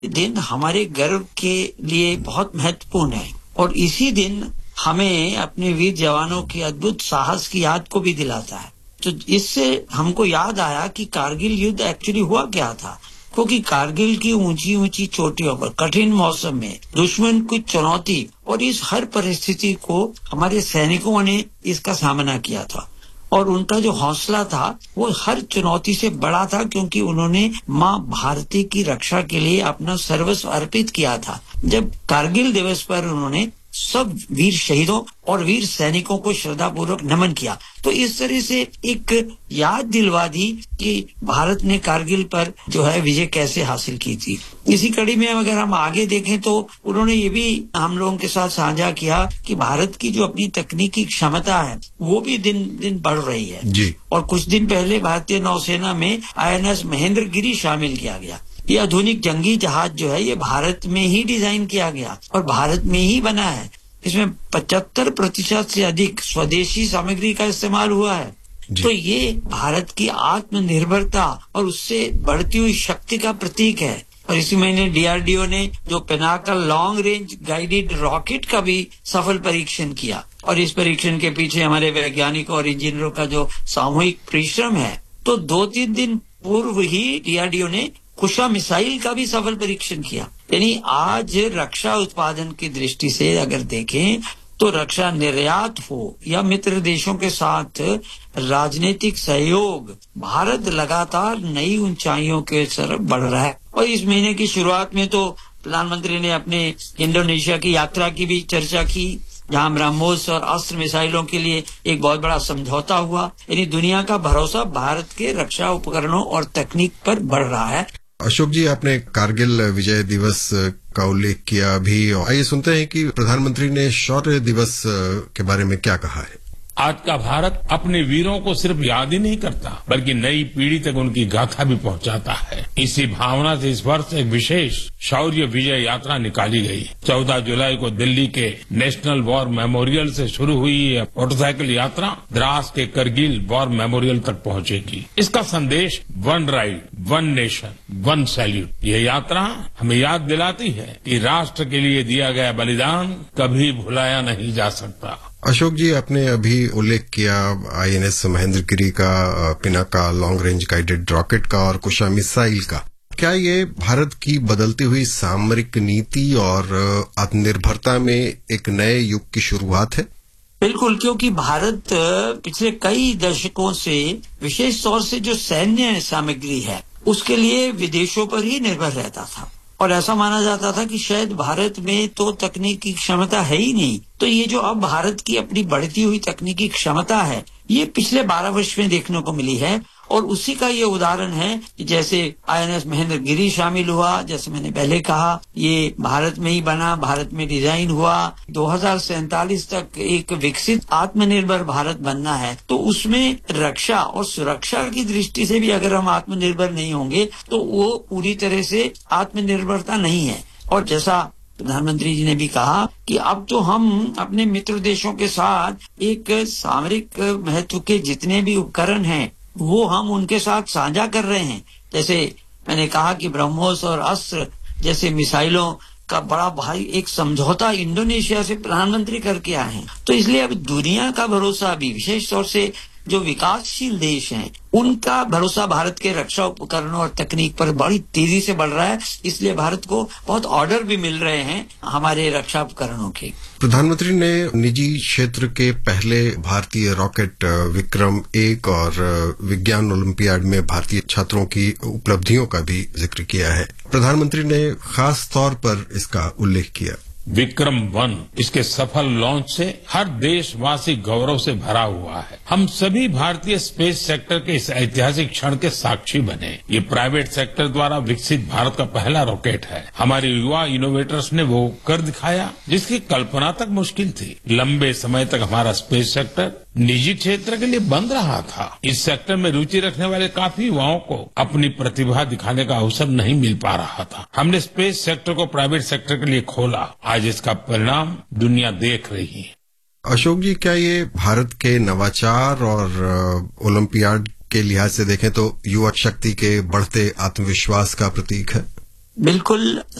दिन हमारे गर्व के लिए बहुत महत्वपूर्ण है और इसी दिन हमें अपने वीर जवानों की अद्भुत साहस की याद को भी दिलाता है। तो इससे हमको याद आया कि कारगिल युद्ध एक्चुअली हुआ क्या था, क्योंकि कारगिल की ऊंची ऊंची चोटियों पर कठिन मौसम में दुश्मन की चुनौती और इस हर परिस्थिति को हमारे सैनिकों ने इसका सामना किया था और उनका जो हौसला था वो हर चुनौती से बड़ा था, क्योंकि उन्होंने माँ भारती की रक्षा के लिए अपना सर्वस्व अर्पित किया था। जब कारगिल दिवस पर उन्होंने सब वीर शहीदों और वीर सैनिकों को श्रद्धापूर्वक नमन किया, तो इस तरह से एक याद दिलवा दी कि भारत ने कारगिल पर जो है विजय कैसे हासिल की थी। इसी कड़ी में अगर हम आगे देखें तो उन्होंने ये भी हम लोगों के साथ साझा किया कि भारत की जो अपनी तकनीकी क्षमता है वो भी दिन दिन बढ़ रही है जी। और कुछ दिन पहले भारतीय नौसेना में INS महेंद्रगिरी शामिल किया गया। ये आधुनिक जंगी जहाज जो है ये भारत में ही डिजाइन किया गया और भारत में ही बना है। इसमें 75% से अधिक स्वदेशी सामग्री का इस्तेमाल हुआ है। तो ये भारत की आत्मनिर्भरता और उससे बढ़ती हुई शक्ति का प्रतीक है। और इसी महीने DRDO ने जो Pinnacle long range guided rocket का भी सफल परीक्षण किया और इस परीक्षण के पीछे हमारे वैज्ञानिकों और इंजीनियरों का जो सामूहिक परिश्रम है। तो 2-3 दिन पूर्व ही DRDO ने कुशा मिसाइल का भी सफल परीक्षण किया। यानी आज रक्षा उत्पादन की दृष्टि से अगर देखें तो रक्षा निर्यात हो या मित्र देशों के साथ राजनीतिक सहयोग, भारत लगातार नई ऊंचाइयों के तरफ बढ़ रहा है। और इस महीने की शुरुआत में तो प्रधानमंत्री ने अपने इंडोनेशिया की यात्रा की भी चर्चा की, जहां ब्रह्मोस और अस्त्र मिसाइलों के लिए एक बहुत बड़ा समझौता हुआ। यानी दुनिया का भरोसा भारत के रक्षा उपकरणों और तकनीक पर बढ़ रहा है। अशोक जी, आपने कारगिल विजय दिवस का उल्लेख किया अभी। आइए सुनते हैं कि प्रधानमंत्री ने शौर्य दिवस के बारे में क्या कहा है। आज का भारत अपने वीरों को सिर्फ याद ही नहीं करता बल्कि नई पीढ़ी तक उनकी गाथा भी पहुंचाता है। इसी भावना से इस वर्ष एक विशेष शौर्य विजय यात्रा निकाली गई। 14 जुलाई को दिल्ली के नेशनल वॉर मेमोरियल से शुरू हुई यह मोटरसाइकिल यात्रा द्रास के करगिल वॉर मेमोरियल तक पहुंचेगी। इसका संदेश one ride, one nation, one salute. यह यात्रा हमें याद दिलाती है कि राष्ट्र के लिए दिया गया बलिदान कभी भुलाया नहीं जा सकता। अशोक जी, आपने अभी उल्लेख किया INS महेंद्रगिरी का, Pinaka long range guided rocket का और कुशा मिसाइल का। क्या ये भारत की बदलती हुई सामरिक नीति और आत्मनिर्भरता में एक नए युग की शुरुआत है? बिल्कुल, क्योंकि भारत पिछले कई दशकों से विशेष तौर से जो सैन्य सामग्री है उसके लिए विदेशों पर ही निर्भर रहता था और ऐसा माना जाता था कि शायद भारत में तो तकनीकी क्षमता है ही नहीं। तो ये जो अब भारत की अपनी बढ़ती हुई तकनीकी क्षमता है ये पिछले 12 वर्ष में देखने को मिली है और उसी का ये उदाहरण है कि जैसे INS महेंद्रगिरी शामिल हुआ, जैसे मैंने पहले कहा ये भारत में ही बना, भारत में डिजाइन हुआ। 2047 तक एक विकसित आत्मनिर्भर भारत बनना है, तो उसमें रक्षा और सुरक्षा की दृष्टि से भी अगर हम आत्मनिर्भर नहीं होंगे तो वो पूरी तरह से आत्मनिर्भरता नहीं है। और जैसा प्रधानमंत्री जी ने भी कहा कि अब तो हम अपने मित्र देशों के साथ एक सामरिक महत्व के जितने भी उपकरण हैं वो हम उनके साथ साझा कर रहे हैं। जैसे मैंने कहा कि ब्रह्मोस और अस्त्र जैसे मिसाइलों का बड़ा भारी एक समझौता इंडोनेशिया से प्रधानमंत्री करके आए हैं। तो इसलिए अब दुनिया का भरोसा भी विशेष तौर से जो विकासशील देश हैं उनका भरोसा भारत के रक्षा उपकरणों और तकनीक पर बड़ी तेजी से बढ़ रहा है। इसलिए भारत को बहुत ऑर्डर भी मिल रहे हैं हमारे रक्षा उपकरणों के। प्रधानमंत्री ने निजी क्षेत्र के पहले भारतीय रॉकेट विक्रम-1 और विज्ञान ओलंपियाड में भारतीय छात्रों की उपलब्धियों का भी जिक्र किया है। प्रधानमंत्री ने खास तौर पर इसका उल्लेख किया। विक्रम-1 इसके सफल लॉन्च से हर देशवासी गौरव से भरा हुआ है। हम सभी भारतीय स्पेस सेक्टर के इस ऐतिहासिक क्षण के साक्षी बने। ये प्राइवेट सेक्टर द्वारा विकसित भारत का पहला रॉकेट है। हमारे युवा इनोवेटर्स ने वो कर दिखाया जिसकी कल्पना तक मुश्किल थी। लंबे समय तक हमारा स्पेस सेक्टर निजी क्षेत्र के लिए बंद रहा था। इस सेक्टर में रुचि रखने वाले काफी युवाओं को अपनी प्रतिभा दिखाने का अवसर नहीं मिल पा रहा था। हमने स्पेस सेक्टर को प्राइवेट सेक्टर के लिए खोला। आज इसका परिणाम दुनिया देख रही है। अशोक जी, क्या ये भारत के नवाचार और ओलंपियाड के लिहाज से देखें तो युवा शक्ति के बढ़ते आत्मविश्वास का प्रतीक है? बिल्कुल